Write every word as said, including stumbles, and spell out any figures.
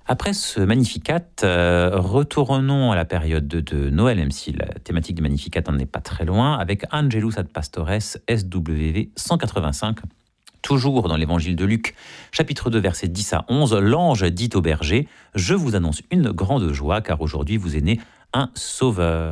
Après ce Magnificat, euh, retournons à la période de, de Noël, même si la thématique du Magnificat n'en est pas très loin, avec Angelus ad Pastores, S W V cent quatre-vingt-cinq. Toujours dans l'évangile de Luc, chapitre deux, versets dix à onze, l'ange dit au berger « Je vous annonce une grande joie, car aujourd'hui vous est né un sauveur. »